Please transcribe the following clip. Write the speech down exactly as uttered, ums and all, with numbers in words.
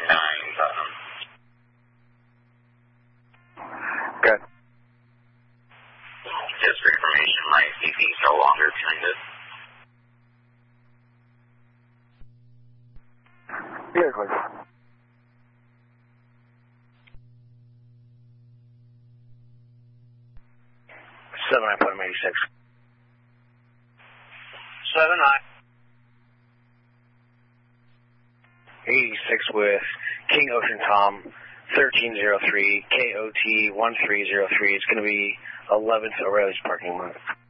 nine Putnam. Good. Just for information, my C P is no longer connected. Yeah, good. Seven nine Putnam eighty-six. Seven nine. eighty-six with King Ocean Tom, thirteen zero three, K O T one three zero three. It's going to be eleventh O'Reilly's parking lot.